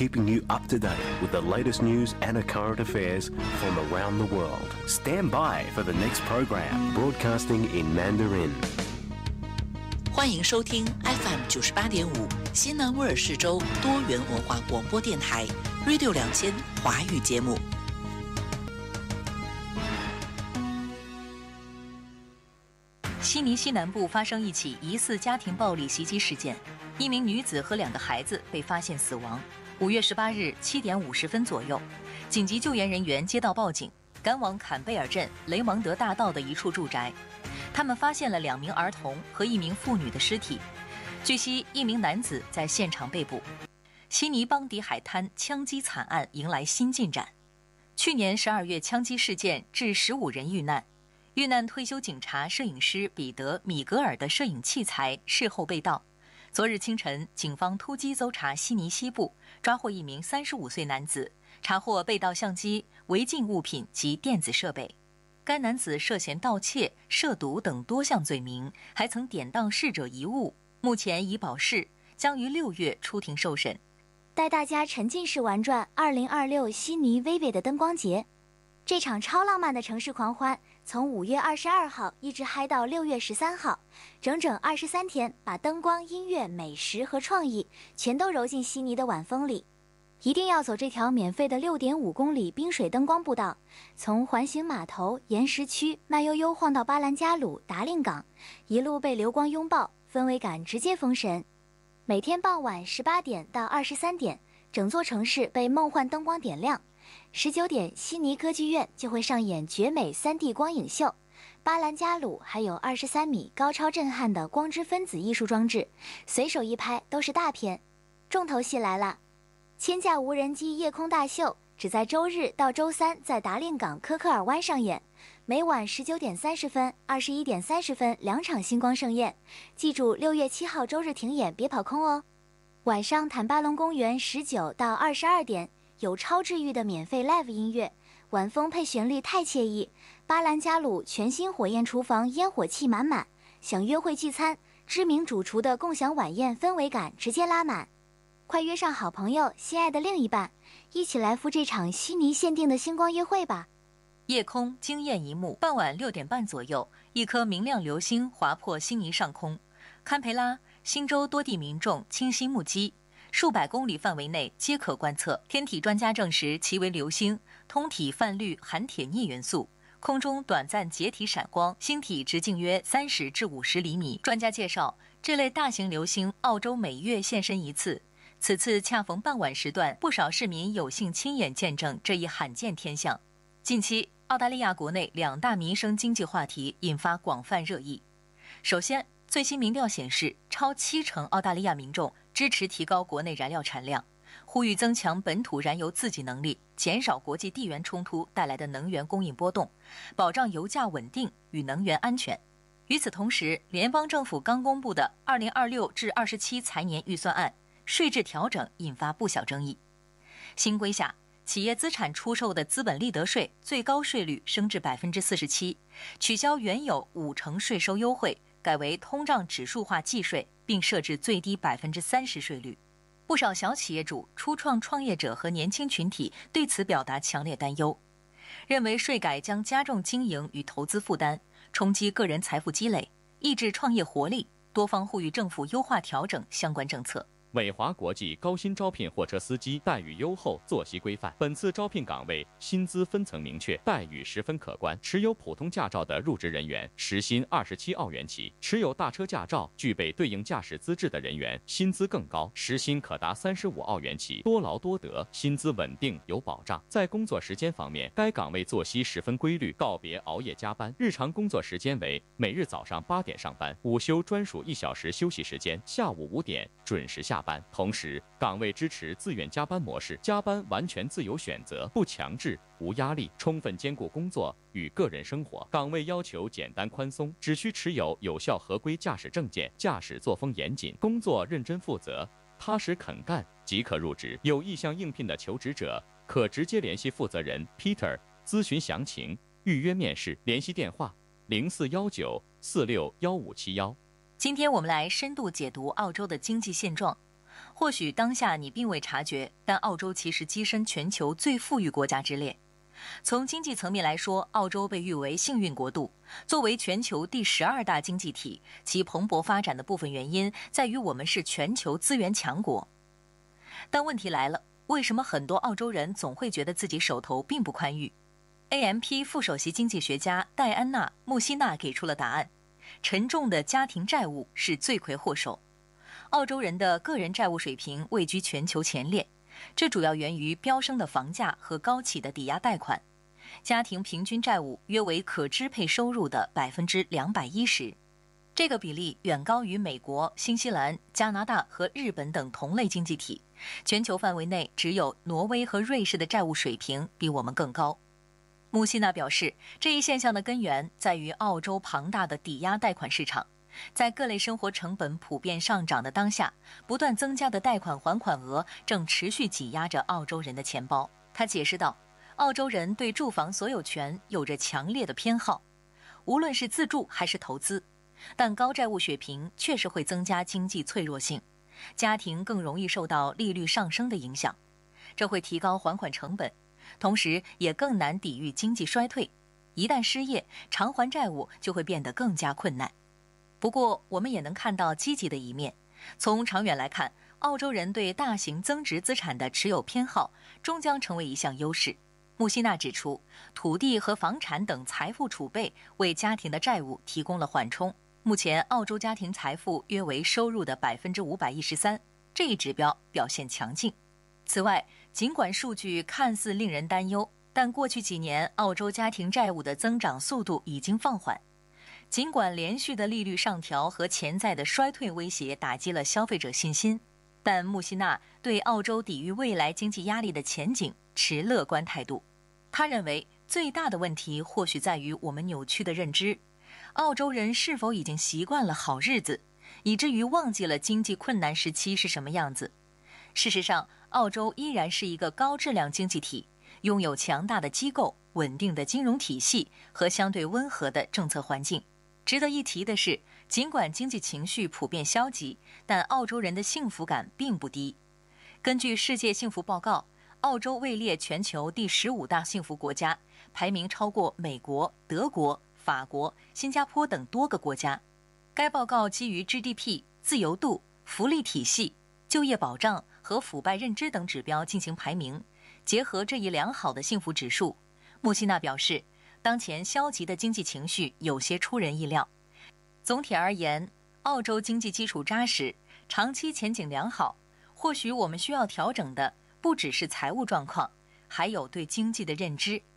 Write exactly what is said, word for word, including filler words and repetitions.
keeping you up to date with the latest news and current affairs from around the world. Stand by for the next program, broadcasting in Mandarin. 欢迎收听 F M 九十八点五西南威尔士州多元文化广播电台 Radio 两千华语节目。悉尼西南部发生一起疑似家庭暴力袭击事件，一名女子和两个孩子被发现死亡。五月十八日七点五十分左右，紧急救援人员接到报警，赶往坎贝尔镇雷蒙德大道的一处住宅。他们发现了两名儿童和一名妇女的尸体。据悉，一名男子在现场被捕。悉尼邦迪海滩枪击惨案迎来新进展。去年十二月枪击事件致十五人遇难。遇难退休警察摄影师彼得·米格尔的摄影器材事后被盗。昨日清晨，警方突击搜查悉尼西部，抓获一名三十五岁男子，查获被盗相机、违禁物品及电子设备。该男子涉嫌盗窃、涉毒等多项罪名，还曾典当逝者遗物，目前已保释，将于六月出庭受审。 带大家沉浸式玩转二零二六悉尼 Vivid 的灯光节，这场超浪漫的城市狂欢，从五月二十二号一直嗨到六月十三号，整整二十三天，把灯光、音乐、美食和创意全都揉进悉尼的晚风里。一定要走这条免费的六点五公里冰水灯光步道，从环形码头、岩石区慢悠悠晃到巴兰加鲁、达令港，一路被流光拥抱，氛围感直接封神。每天傍晚十八点到二十三点，整座城市被梦幻灯光点亮。十九点，悉尼歌剧院就会上演绝美 三 D 光影秀，巴兰加鲁还有二十三米高超震撼的光之分子艺术装置，随手一拍都是大片。重头戏来了，千架无人机夜空大秀只在周日到周三在达令港科克尔湾上演，每晚十九点三十分、二十一点三十分两场星光盛宴。记住，六月七号周日停演，别跑空哦。晚上坦巴隆公园十九到二十二点有超治愈的免费 live 音乐，晚风配旋律太惬意。巴兰加鲁全新火焰厨房烟火气满满，想约会聚餐，知名主厨的共享晚宴氛围感直接拉满。快约上好朋友、心爱的另一半，一起来赴这场悉尼限定的星光约会吧！ 夜空惊艳一幕，傍晚六点半左右，一颗明亮流星划破悉尼上空。堪培拉、新州多地民众清晰目击，数百公里范围内皆可观测。天体专家证实其为流星，通体泛绿含铁镍元素，空中短暂解体闪光，星体直径约三十至五十厘米。专家介绍，这类大型流星澳洲每月现身一次。此次恰逢傍晚时段，不少市民有幸亲眼见证这一罕见天象。近期，澳大利亚国内两大民生经济话题引发广泛热议。首先，最新民调显示，超七成澳大利亚民众支持提高国内燃料产量，呼吁增强本土燃油自给能力，减少国际地缘冲突带来的能源供应波动，保障油价稳定与能源安全。与此同时，联邦政府刚公布的二零二六至二十七财年预算案税制调整引发不小争议。新规下，企业资产出售的资本利得税最高税率升至百分之四十七，取消原有五成税收优惠，改为通胀指数化计税，并设置最低百分之三十税率。不少小企业主、初创创业者和年轻群体对此表达强烈担忧，认为税改将加重经营与投资负担，冲击个人财富积累，抑制创业活力。多方呼吁政府优化调整相关政策。 伟华国际高薪招聘货车司机，待遇优厚，作息规范。本次招聘岗位薪资分层明确，待遇十分可观。持有普通驾照的入职人员，时薪二十七澳元起；持有大车驾照、具备对应驾驶资质的人员，薪资更高，时薪可达三十五澳元起。多劳多得，薪资稳定有保障。在工作时间方面，该岗位作息十分规律，告别熬夜加班。日常工作时间为每日早上八点上班，午休专属一小时休息时间，下午五点准时下班。同时，岗位支持自愿加班模式，加班完全自由选择，不强制，无压力，充分兼顾工作与个人生活。岗位要求简单宽松，只需持有有效合规驾驶证件，驾驶作风严谨，工作认真负责，踏实肯干即可入职。有意向应聘的求职者可直接联系负责人 Peter 咨询详情，预约面试。联系电话零四幺九四六幺五七幺。 今天我们来深度解读澳洲的经济现状。 或许当下你并未察觉，但澳洲其实跻身全球最富裕国家之列。从经济层面来说，澳洲被誉为幸运国度。作为全球第十二大经济体，其蓬勃发展的部分原因在于我们是全球资源强国。但问题来了，为什么很多澳洲人总会觉得自己手头并不宽裕？ A M P 副首席经济学家戴安娜·穆希纳给出了答案：沉重的家庭债务是罪魁祸首。澳洲人的个人债务水平位居全球前列，这主要源于飙升的房价和高企的抵押贷款。家庭平均债务约为可支配收入的百分之两百一十，这个比例远高于美国、新西兰、加拿大和日本等同类经济体。全球范围内，只有挪威和瑞士的债务水平比我们更高。穆希纳表示，这一现象的根源在于澳洲庞大的抵押贷款市场。在各类生活成本普遍上涨的当下，不断增加的贷款还款额正持续挤压着澳洲人的钱包。他解释道，澳洲人对住房所有权有着强烈的偏好，无论是自住还是投资。但高债务水平确实会增加经济脆弱性，家庭更容易受到利率上升的影响，这会提高还款成本，同时也更难抵御经济衰退。一旦失业，偿还债务就会变得更加困难。不过，我们也能看到积极的一面。从长远来看，澳洲人对大型增值资产的持有偏好终将成为一项优势。穆希纳指出，土地和房产等财富储备为家庭的债务提供了缓冲。目前，澳洲家庭财富约为收入的百分之五百一十三，这一指标表现强劲。此外，尽管数据看似令人担忧，但过去几年澳洲家庭债务的增长速度已经放缓。尽管连续的利率上调和潜在的衰退威胁打击了消费者信心，但穆希纳对澳洲抵御未来经济压力的前景持乐观态度。他认为，最大的问题或许在于我们扭曲的认知。澳洲人是否已经习惯了好日子，以至于忘记了经济困难时期是什么样子？事实上，澳洲依然是一个高质量经济体，拥有强大的机构、稳定的金融体系和相对温和的政策环境。值得一提的是，尽管经济情绪普遍消极，但澳洲人的幸福感并不低。根据世界幸福报告，澳洲位列全球第十五大幸福国家，排名超过美国、德国、法国、新加坡等多个国家。该报告基于 G D P、自由度、福利体系、就业保障和腐败认知等指标进行排名。结合这一良好的幸福指数，穆希纳表示，当前消极的经济情绪有些出人意料。总体而言，澳洲经济基础扎实，长期前景良好。或许我们需要调整的不只是财务状况，还有对经济的认知。